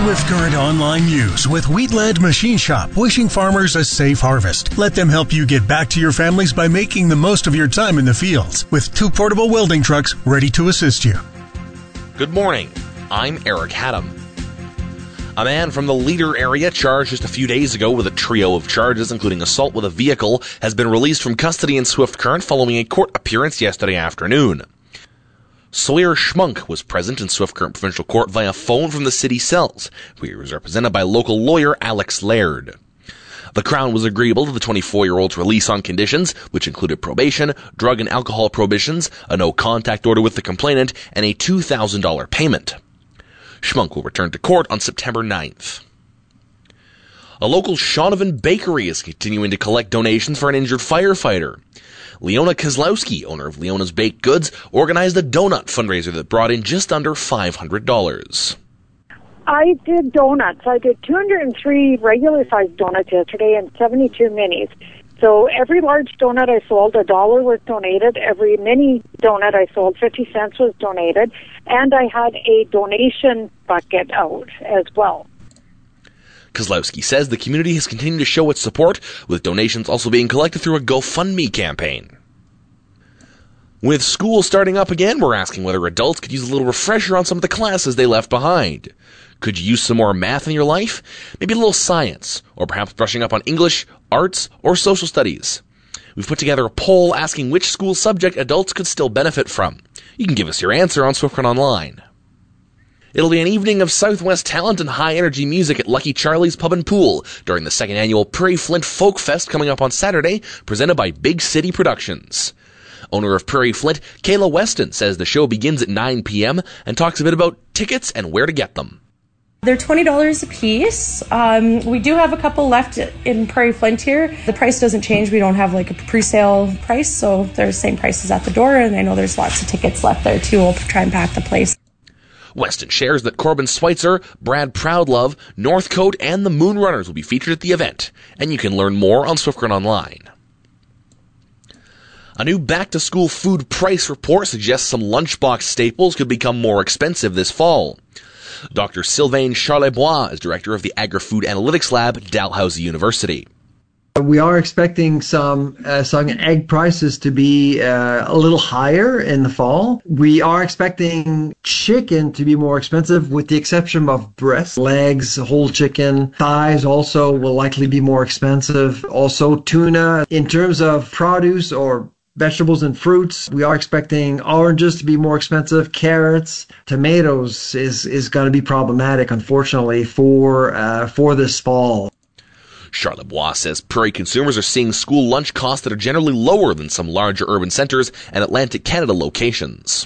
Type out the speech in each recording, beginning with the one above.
Swift Current Online News with Wheatland Machine Shop, wishing farmers a safe harvest. Let them help you get back to your families by making the most of your time in the fields with 2 portable welding trucks ready to assist you. Good morning. I'm Eric Haddam. A man from the Leader area charged just a few days ago with a trio of charges, including assault with a vehicle, has been released from custody in Swift Current following a court appearance yesterday afternoon. Sawyer Schmunk was present in Swift Current Provincial Court via phone from the city cells, where he was represented by local lawyer Alex Laird. The Crown was agreeable to the 24-year-old's release on conditions, which included probation, drug and alcohol prohibitions, a no-contact order with the complainant, and a $2,000 payment. Schmunk will return to court on September 9th. A local Shaunavon bakery is continuing to collect donations for an injured firefighter. Leona Kozlowski, owner of Leona's Baked Goods, organized a donut fundraiser that brought in just under $500. I did donuts. I did 203 regular-sized donuts yesterday and 72 minis. So every large donut I sold, $1 was donated. Every mini donut I sold, 50 cents was donated. And I had a donation bucket out as well. Kozlowski says the community has continued to show its support, with donations also being collected through a GoFundMe campaign. With school starting up again, we're asking whether adults could use a little refresher on some of the classes they left behind. Could you use some more math in your life? Maybe a little science, or perhaps brushing up on English, arts, or social studies. We've put together a poll asking which school subject adults could still benefit from. You can give us your answer on Swift Current Online. It'll be an evening of Southwest talent and high-energy music at Lucky Charlie's Pub and Pool during the 2nd annual Prairie Flint Folk Fest coming up on Saturday, presented by Big City Productions. Owner of Prairie Flint, Kayla Weston, says the show begins at 9 p.m. and talks a bit about tickets and where to get them. They're $20 a piece. We do have a couple left in Prairie Flint here. The price doesn't change. We don't have like a pre-sale price, so they're the same prices at the door, and I know there's lots of tickets left there too. We'll try and pack the place. Weston shares that Corbin Schweitzer, Brad Proudlove, Northcote, and the Moonrunners will be featured at the event, and you can learn more on Swift Current Online. A new back-to-school food price report suggests some lunchbox staples could become more expensive this fall. Dr. Sylvain Charlebois is director of the Agri-Food Analytics Lab at Dalhousie University. We are expecting some egg prices to be a little higher in the fall. We are expecting chicken to be more expensive, with the exception of breast, legs, whole chicken. Thighs also will likely be more expensive. Also tuna. In terms of produce or vegetables and fruits, we are expecting oranges to be more expensive. Carrots, tomatoes is going to be problematic, unfortunately, for this fall. Charlebois says Prairie consumers are seeing school lunch costs that are generally lower than some larger urban centers and Atlantic Canada locations.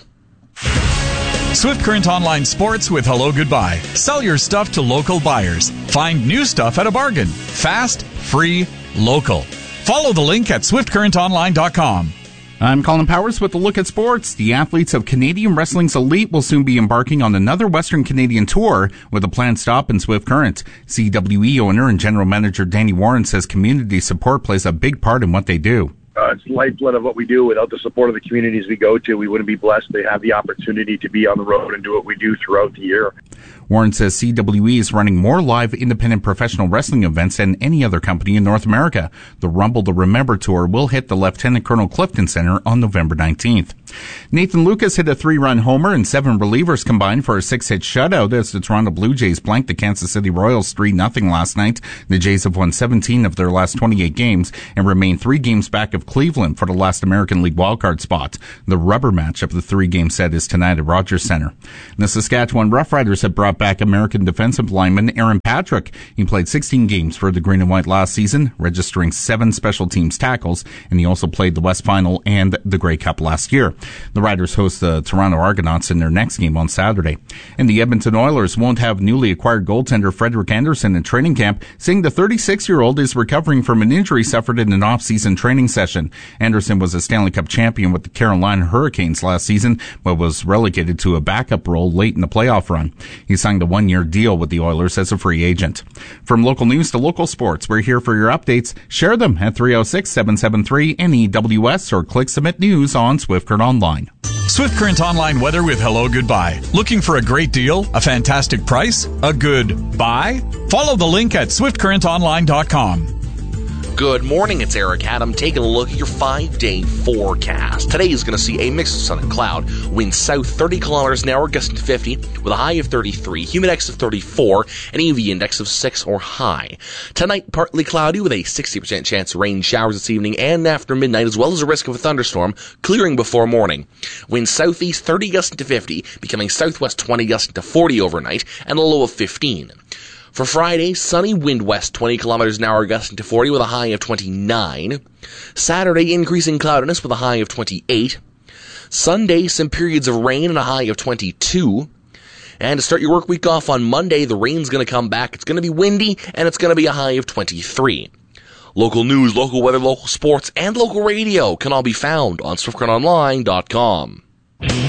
Swift Current Online Sports with Hello Goodbye. Sell your stuff to local buyers. Find new stuff at a bargain. Fast, free, local. Follow the link at swiftcurrentonline.com. I'm Colin Powers with a look at sports. The athletes of Canadian Wrestling's Elite will soon be embarking on another Western Canadian tour with a planned stop in Swift Current. CWE owner and general manager Danny Warren says community support plays a big part in what they do. It's the lifeblood of what we do. Without the support of the communities we go to, we wouldn't be blessed to have the opportunity to be on the road and do what we do throughout the year. Warren says CWE is running more live independent professional wrestling events than any other company in North America. The Rumble to Remember tour will hit the Lieutenant Colonel Clifton Center on November 19th. Nathan Lucas hit a 3-run homer and 7 relievers combined for a 6-hit shutout as the Toronto Blue Jays blanked the Kansas City Royals 3-0 last night. The Jays have won 17 of their last 28 games and remain 3 games back of Cleveland for the last American League wildcard spot. The rubber match of the 3-game set is tonight at Rogers Center. The Saskatchewan Roughriders have brought back American defensive lineman Aaron Patrick. He played 16 games for the Green and White last season, registering 7 special teams tackles, and he also played the West Final and the Grey Cup last year. The Riders host the Toronto Argonauts in their next game on Saturday. And the Edmonton Oilers won't have newly acquired goaltender Frederik Andersen in training camp, saying the 36-year-old is recovering from an injury suffered in an off-season training session. Andersen was a Stanley Cup champion with the Carolina Hurricanes last season, but was relegated to a backup role late in the playoff run. He signed a 1-year deal with the Oilers as a free agent. From local news to local sports, we're here for your updates. Share them at 306-773-NEWS or click Submit News on Swift Current Online. Swift Current Online weather with Hello Goodbye. Looking for a great deal? A fantastic price? A good buy? Follow the link at swiftcurrentonline.com. Good morning, it's Eric Adam taking a look at your 5-day forecast. Today is going to see a mix of sun and cloud. Winds south 30 kilometers an hour, gusting to 50, with a high of 33, humidex of 34, and UV index of 6 or high. Tonight, partly cloudy with a 60% chance of rain showers this evening and after midnight, as well as a risk of a thunderstorm, clearing before morning. Winds southeast 30 gusting to 50, becoming southwest 20 gusting to 40 overnight, and a low of 15. For Friday, sunny, wind west 20 kilometers an hour, gusting to 40 with a high of 29. Saturday, increasing cloudiness with a high of 28. Sunday, some periods of rain and a high of 22. And to start your work week off on Monday, the rain's going to come back. It's going to be windy, and it's going to be a high of 23. Local news, local weather, local sports, and local radio can all be found on SwiftCurrentOnline.com.